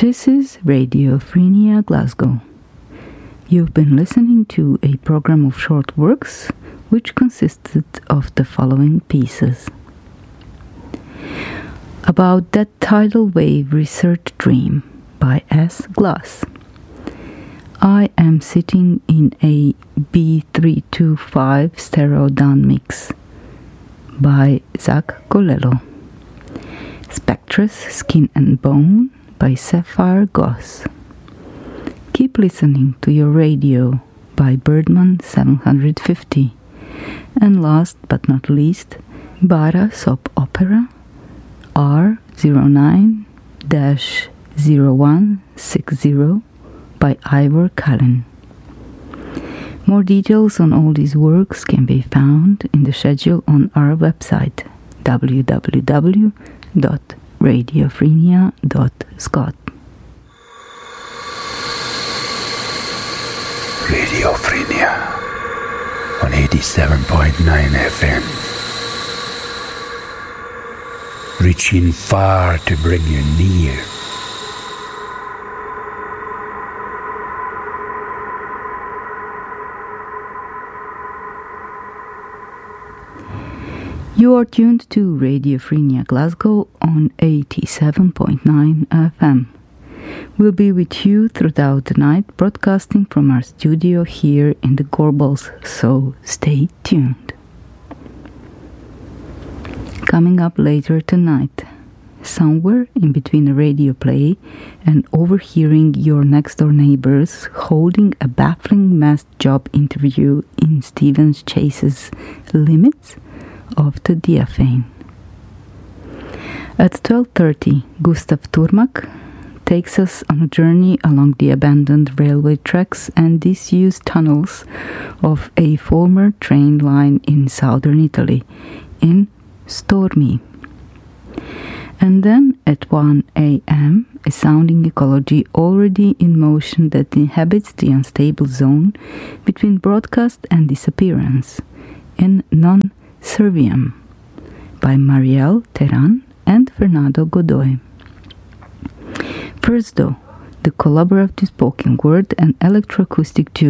This is Radio Frenia Glasgow. You've been listening to a program of short works which consisted of the following pieces. About That Tidal Wave Research Dream by S. Glass. I am sitting in a B325 stereo down mix by Zach Golello. Spectrous Skin and Bone by Sapphire Goss. Keep listening to your radio by Birdman 750. And last but not least, Bara Soap Opera R09-0160 by Ivor Cullen. More details on all these works can be found in the schedule on our website www.radiofrenia.scot. Radio Frenia on 87.9 FM. Reaching far to bring you near. You are tuned to Radio Frenia Glasgow on 87.9 FM. We'll be with you throughout the night, broadcasting from our studio here in the Gorbals, so stay tuned. Coming up later tonight, somewhere in between a radio play and overhearing your next-door neighbors holding a baffling mass job interview in Stevens Chase's Limits of the Diaphane. At 12:30, Gustav Turmak takes us on a journey along the abandoned railway tracks and disused tunnels of a former train line in southern Italy, in Stormi. And then at 1 a.m., a sounding ecology already in motion that inhabits the unstable zone between broadcast and disappearance, in Non Serviam, by Marielle Terran and Fernando Godoy. First though, the collaborative spoken word and electroacoustic duo